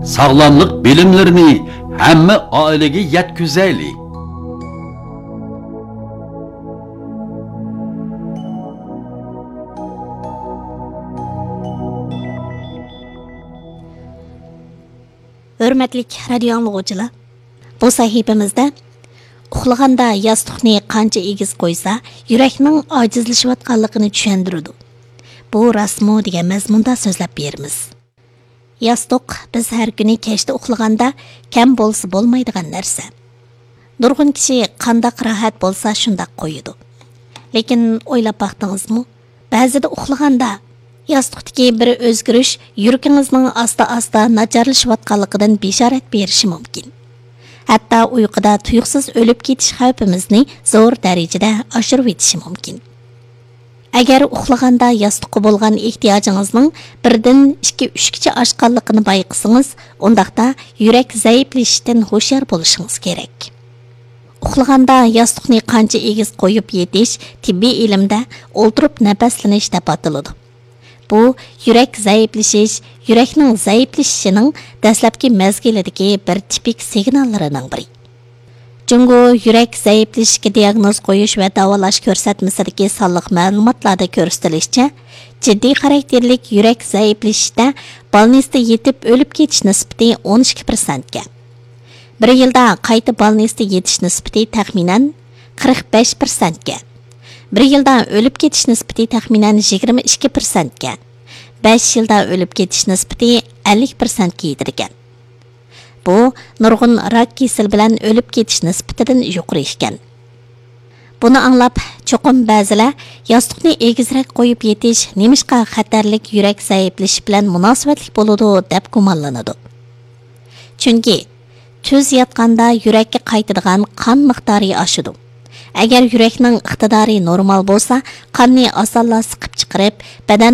sağlamlık bilimlerini hamma oilaga yetkazaylik. Hürmetlik radio anlıqçılar, bu sahifamizda uxlaganda yostiqni qancha egiz qo'ysa, yurakning ojizlashayotganligini tushundirdi. Bu rasmo degan mazmunda so'zlab beramiz. Yostiq biz har kuni kechda uxlaganda kam bo'lsa bo'lmaydigan narsa. Nurg'un kishi qandaq rohat bo'lsa shundaq qo'yadi. Lekin o'ylab baqdingizmi? Ba'zida uxlaganda yostiqdagi bir o'zgarish yurakingizning asta-asta nacharlashayotganligidan bishorat berishi mumkin. Hatto uyquda tuyuqsiz o'lib ketish xavfimizni zo'r darajada oshirib etishi mumkin. Agar uxlaganda yostiqqa bo'lgan ehtiyojingizning birdan 2-3 gacha oshganligini bayqasangiz, undaqda yurak zaiflashishidan hushyor bo'lishingiz kerak. Uxlaganda yostiqni qancha egiz qo'yib yetish tibbiy ilmda o'ltirib nafaslanish deb ataladi. Bu yurak zaiflashish, yurakning zaiflashishining dastlabki mezgilidagi bir tipik signallarining biri. Jungo yurak zaiflashishiga diagnoz qo'yish va davolash ko'rsatmasidagi sonliq ma'lumotlarda ko'rsatilishicha, jiddiy xarakterlik yurak zaiflashishida balnisda yetib o'lib ketish nisbati 12% ga. Bir yilda qayta balnisda yetish nisbati taxminan 45% ga. Bir yilda o'lib ketish nisbati taxminan 22% ga. 5 yilda o'lib ketish nisbati 50% ga yetilgan. Bu nurg'un rak kasal bilan o'lib ketish nisbatidan yuqori ekan. Buni anglab, cho'qim ba'zilar yostiqni egizroq qo'yib yetish nemishqa xatarlik yurak zaiflashishi bilan munosabatli bo'ladi deb gumonlanadi. Chunki tuz yotganda yurakka qaytadigan qon miqdori oshadi. Agar yurakning iqtidori normal bo'lsa, qonni osonla siqib chiqarib, badan